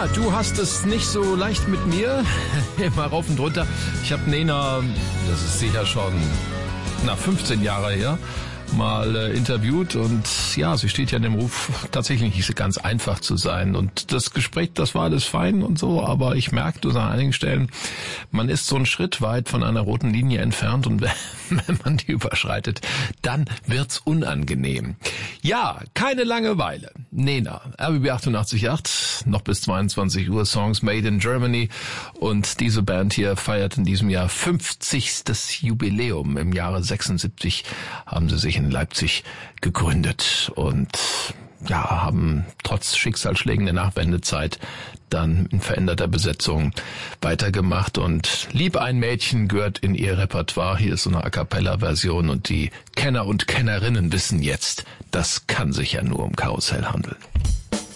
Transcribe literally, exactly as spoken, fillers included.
Ja, du hast es nicht so leicht mit mir. Immer rauf und runter. Ich habe Nena, das ist sicher schon na fünfzehn Jahre her, mal äh, interviewt und ja, sie steht ja in dem Ruf, tatsächlich nicht so ganz einfach zu sein und das Gespräch, das war alles fein und so, aber ich merkte an einigen Stellen, man ist so einen Schritt weit von einer roten Linie entfernt und wenn man die überschreitet, dann wird's unangenehm. Ja, keine Langeweile. Nena, R B B achtundachtzig Komma acht, noch bis zweiundzwanzig Uhr, Songs made in Germany und diese Band hier feiert in diesem Jahr fünfzigstes Jubiläum. Im Jahre sechsundsiebzig haben sie sich in Leipzig gegründet und ja, haben trotz Schicksalsschlägen der Nachwendezeit dann in veränderter Besetzung weitergemacht und Lieb ein Mädchen gehört in ihr Repertoire. Hier ist so eine A-Cappella-Version und die Kenner und Kennerinnen wissen jetzt, das kann sich ja nur um Karussell handeln.